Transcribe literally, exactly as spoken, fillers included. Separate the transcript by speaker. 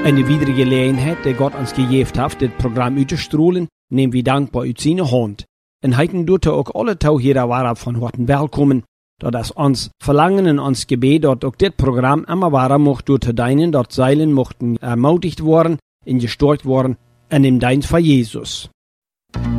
Speaker 1: Eine weitere Gelegenheit, die Gott uns gegeben hat, das Programm auszustrahlen, nehmen wir dankbar aus seiner Hand. Und heute tut er auch alle Tauhierer waren von Horten willkommen, da das uns Verlangen und uns Gebet, dort auch das Programm immer wahr mocht, durch deinen, dort Seilen mochten ermutigt worden, in gestärkt worden, und im Dienst für Jesus.